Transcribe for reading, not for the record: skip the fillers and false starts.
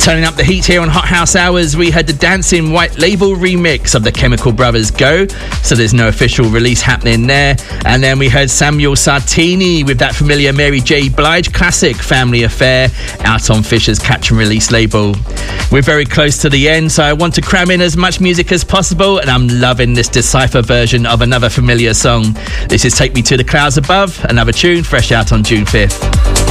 Turning up the heat here on Hot House Hours, we had the Dancing White Label remix of the Chemical Brothers Go, so there's no official release happening there. And then we heard Samuel Sartini with that familiar Mary J. Blige classic Family Affair, out on Fisher's Catch and Release label. We're very close to the end, so I want to cram in as much music as possible, and I'm loving this Decipher version of another familiar song. This is Take Me to the Clouds Above, another tune fresh out on June 5th.